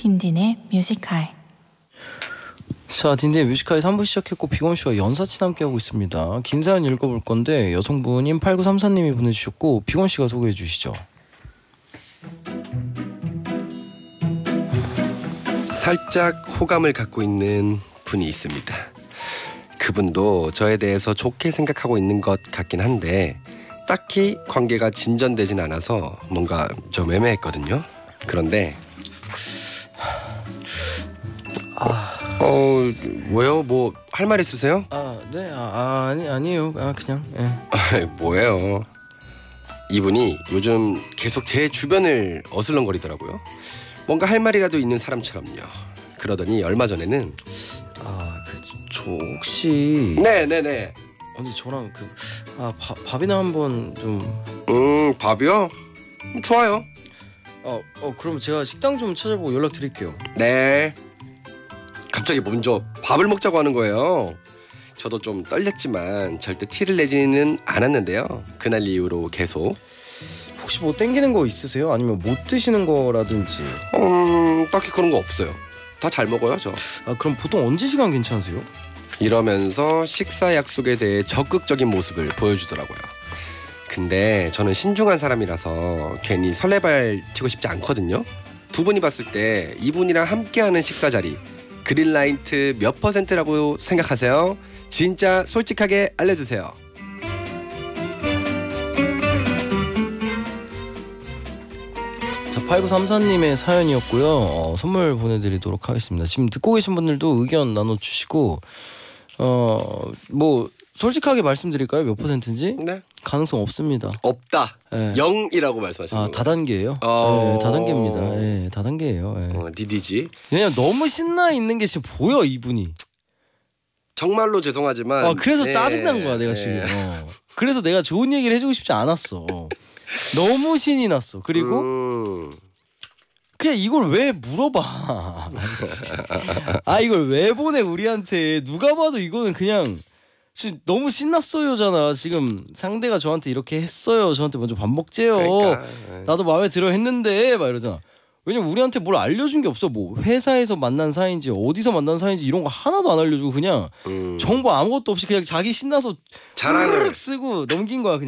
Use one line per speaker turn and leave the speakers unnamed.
딘딘의 뮤직하이.
자, 딘딘의 뮤직하이 3부 시작했고 비건씨와 연사친 함께하고 있습니다. 긴 사연 읽어볼 건데 여성분인 8934님이 보내주셨고 비건씨가 소개해 주시죠.
살짝 호감을 갖고 있는 분이 있습니다. 그분도 저에 대해서 좋게 생각하고 있는 것 같긴 한데 딱히 관계가 진전되진 않아서 뭔가 좀 애매했거든요. 그런데 뭐요? 뭐 할 말 있으세요?
네, 아니에요. 그냥.
뭐예요? 이분이 요즘 계속 제 주변을 어슬렁거리더라고요. 뭔가 할 말이라도 있는 사람처럼요. 그러더니 얼마 전에는
저 혹시
네네네.
언니 저랑 밥이나 한번 좀.
밥이요? 좋아요.
그럼 제가 식당 좀 찾아보고 연락드릴게요.
네. 갑자기 먼저 밥을 먹자고 하는 거예요. 저도 좀 떨렸지만 절대 티를 내지는 않았는데요. 그날 이후로 계속.
혹시 뭐 땡기는 거 있으세요? 아니면 못 드시는 거라든지.
딱히 그런 거 없어요. 다 잘 먹어요 저.
그럼 보통 언제 시간 괜찮으세요?
이러면서 식사 약속에 대해 적극적인 모습을 보여주더라고요. 근데 저는 신중한 사람이라서 괜히 설레발 치고 싶지 않거든요. 두 분이 봤을 때 이분이랑 함께하는 식사 자리 그린라이트 몇 %라고 생각하세요? 진짜 솔직하게 알려주세요.
자, 8934님의 사연이었고요. 선물 보내드리도록 하겠습니다. 지금 듣고 계신 분들도 의견 나눠주시고 뭐 솔직하게 말씀드릴까요? 몇 %인지?
네.
가능성 없습니다.
없다.
네.
0이라고 말씀하시는 거예요?
다단계예요. 네, 다단계입니다. 네, 다단계예요. 네.
디디지.
왜냐면 너무 신나 있는 게 지금 보여 이분이.
정말로 죄송하지만.
그래서 짜증난 거야 내가 지금. 그래서 내가 좋은 얘기를 해주고 싶지 않았어. 너무 신이 났어. 그리고 그냥 이걸 왜 물어봐. 이걸 왜 보내 우리한테. 누가 봐도 이거는 그냥 지금 너무 신났어요잖아. 지금 상대가 저한테 이렇게 했어요. 저한테 먼저 밥 먹재요.
그러니까.
나도 마음에 들어 했는데 막 이러잖아. 왜냐면 우리한테 뭘 알려준 게 없어. 뭐 회사에서 만난 사이인지 어디서 만난 사이인지 이런 거 하나도 안 알려주고 그냥 정보 아무것도 없이 그냥 자기 신나서
자랑을
쓰고 넘긴 거야 그냥.